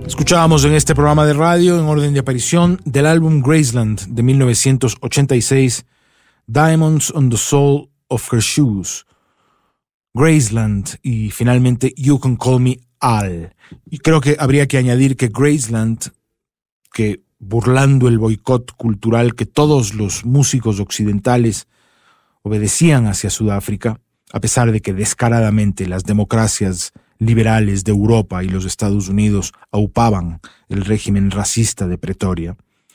Escuchábamos en este programa de radio, en orden de aparición, del álbum Graceland de 1986, Diamonds on the Sole of Her Shoes, Graceland y finalmente You Can Call Me Al. Y creo que habría que añadir que Graceland, que burlando el boicot cultural que todos los músicos occidentales obedecían hacia Sudáfrica, a pesar de que descaradamente las democracias liberales de Europa y los Estados Unidos aupaban el régimen racista de Pretoria.